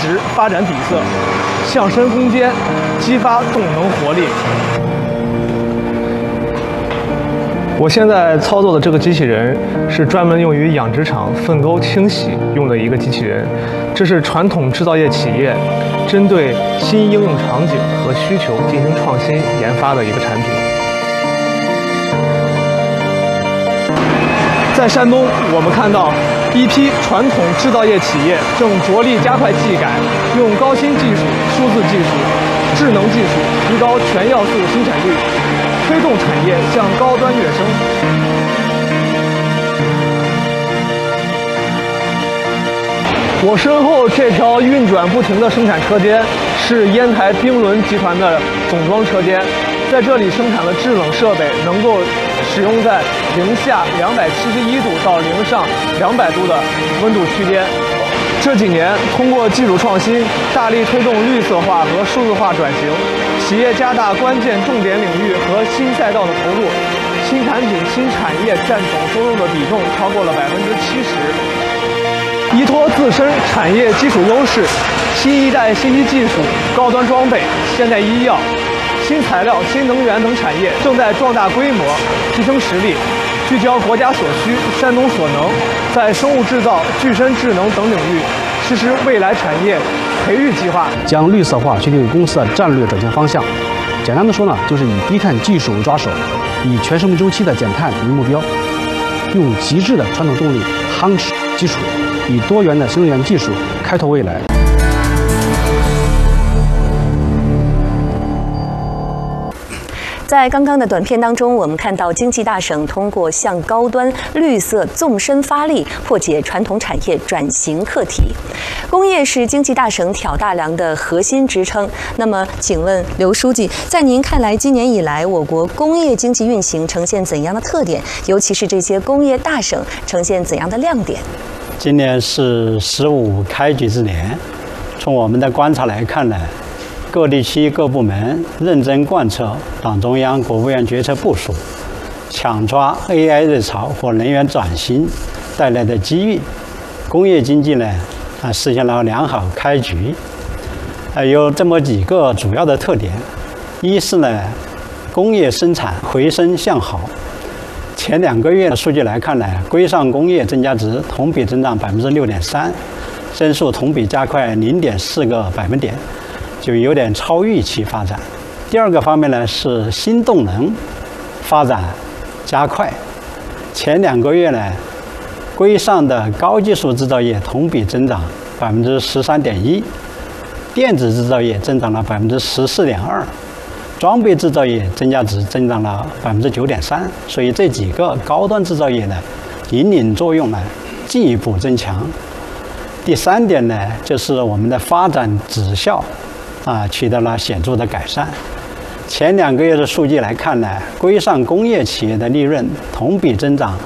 直发展底色，向深攻坚，激发动能活力。我现在操作的这个机器人是专门用于养殖场粪沟清洗用的一个机器人，这是传统制造业企业针对新应用场景和需求进行创新研发的一个产品。在山东，我们看到一批传统制造业企业正着力加快技改，用高新技术、数字技术、智能技术提高全要素生产率，推动产业向高端跃升。我身后这条运转不停的生产车间是烟台冰轮集团的总装车间，在这里生产的制冷设备能够使用在零下271度到零上200度的温度区间。这几年，通过技术创新，大力推动绿色化和数字化转型，企业加大关键重点领域和新赛道的投入，新产品、新产业占总收入的比重超过了70%。依托自身产业基础优势，新一代信息技术、高端装备、现代医药、新材料、新能源等产业正在壮大规模、提升实力，聚焦国家所需、山东所能，在生物制造、具身智能等领域实施未来产业培育计划， 将绿色化确定公司的战略转型方向。简单的说呢，就是以低碳技术为抓手，以全生命周期的减碳为目标，用极致的传统动力夯实基础，以多元的新能源技术开拓未来。 在刚刚的短片当中，我们看到经济大省通过向高端、绿色纵深发力，破解传统产业转型课题。工业是经济大省挑大梁的核心支撑。那么，请问刘书记，在您看来，今年以来我国工业经济运行呈现怎样的特点？尤其是这些工业大省呈现怎样的亮点？ 今年是15开局之年，从我们的观察来看呢，各地区各部门认真贯彻党中央、国务院决策部署，抢抓 AI 热潮和能源转型带来的机遇，工业经济呢实现了良好开局。有这么几个主要的特点：一是呢，工业生产回升向好。前2个月的数据来看呢，规上工业增加值同比增长6.3%，增速同比加快0.4个百分点。就有点超预期发展。第二个方面呢，是新动能发展加快。前2个月呢，规上的高技术制造业同比增长13.1%，电子制造业增长了14.2%，装备制造业增加值增长了9.3%。所以这几个高端制造业呢，引领作用呢进一步增强。第3点呢，就是我们的发展指效取得了显著的改善。前2个月的数据来看呢，规上工业企业的利润同比增长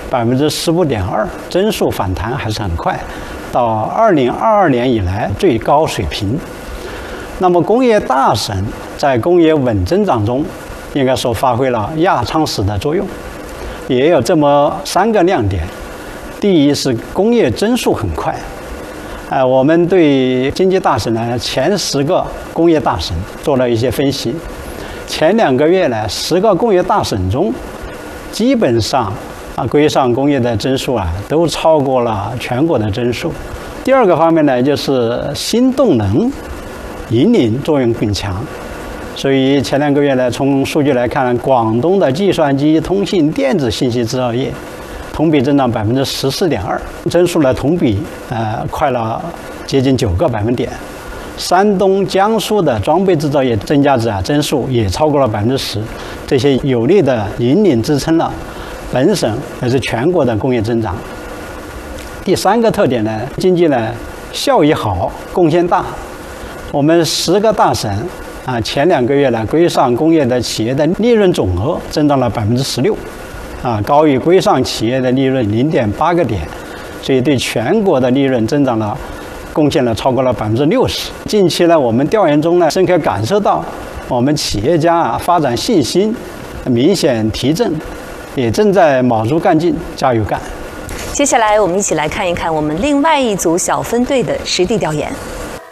15.2%，增速反弹还是很快，到2022年以来最高水平。那么工业大省在工业稳增长中，应该说发挥了压舱石的作用，也有这么3个亮点。第一是工业增速很快。我们对经济大省呢前10个工业大省做了一些分析。前2个月呢，10个工业大省中，基本上规上工业的增速都超过了全国的增速。第二个方面呢，就是新动能引领作用更强。所以前2个月呢，从数据来看，广东的计算机、通信、电子信息制造业同比增长14.2%，增速呢同比快了接近9个百分点。山东、江苏的装备制造业增加值增速也超过了10%，这些有力的引领支撑了本省也是全国的工业增长。第3个特点呢，经济呢效益好，贡献大。我们10个大省前2个月呢，规上工业的企业的利润总额增长了16%。高于规上企业的利润0.8个点，所以对全国的利润增长了贡献了超过了60%。近期呢，我们调研中呢，深刻感受到我们企业家发展信心明显提振，也正在卯足干劲，加油干。 接下来我们一起来看一看我们另外一组小分队的实地调研。